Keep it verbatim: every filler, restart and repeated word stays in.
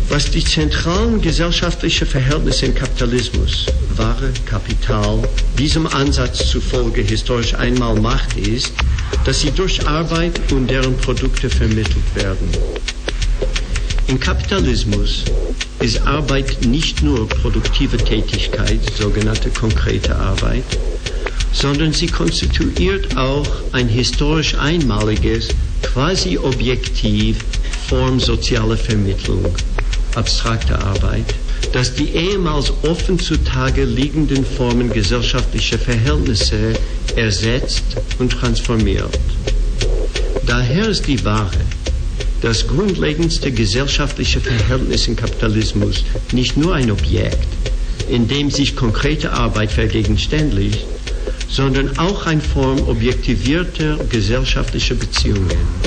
Was die zentralen gesellschaftlichen Verhältnisse im Kapitalismus, Ware, Kapital, diesem Ansatz zufolge historisch einmal macht, ist, dass sie durch Arbeit und deren Produkte vermittelt werden. Im Kapitalismus ist Arbeit nicht nur produktive Tätigkeit, sogenannte konkrete Arbeit, sondern sie konstituiert auch ein historisch einmaliges, quasi objektiv Form sozialer Vermittlung, abstrakte Arbeit, das die ehemals offen zutage liegenden Formen gesellschaftlicher Verhältnisse ersetzt und transformiert. Daher ist die Ware das grundlegendste gesellschaftliche Verhältnis im Kapitalismus nicht nur ein Objekt, in dem sich konkrete Arbeit vergegenständlicht, sondern auch eine Form objektivierter gesellschaftlicher Beziehungen.